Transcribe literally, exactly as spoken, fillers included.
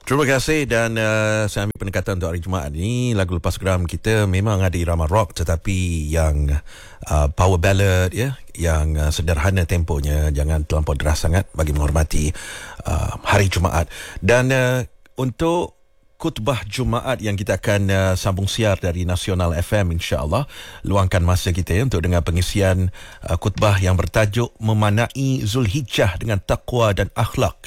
Terima kasih dan uh, saya ambil pendekatan untuk hari Jumaat ni. Lagu lepas geram kita memang ada irama rock tetapi yang uh, power ballad ya, yang uh, sederhana temponya, jangan terlampau deras sangat bagi menghormati uh, hari Jumaat. Dan uh, untuk khutbah Jumaat yang kita akan uh, sambung siar dari Nasional F M, insya-Allah luangkan masa kita ya, untuk dengar pengisian uh, khutbah yang bertajuk Memanai Zulhijjah dengan Taqwa dan Akhlak.